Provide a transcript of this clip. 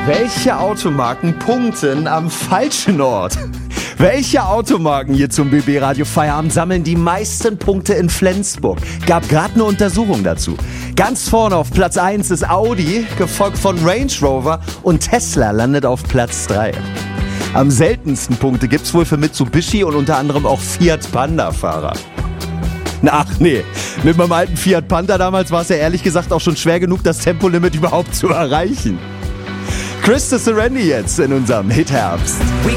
Welche Automarken punkten am falschen Ort? Welche Automarken hier zum BB Radio Feierabend sammeln die meisten Punkte in Flensburg? Gab gerade eine Untersuchung dazu. Ganz vorne auf Platz 1 ist Audi, gefolgt von Range Rover, und Tesla landet auf Platz 3. Am seltensten Punkte gibt's wohl für Mitsubishi und unter anderem auch Fiat Panda-Fahrer. Ach nee, mit meinem alten Fiat Panda damals war es ja ehrlich gesagt auch schon schwer genug, das Tempolimit überhaupt zu erreichen. Chris de Serenity jetzt in unserem Hit-Herbst.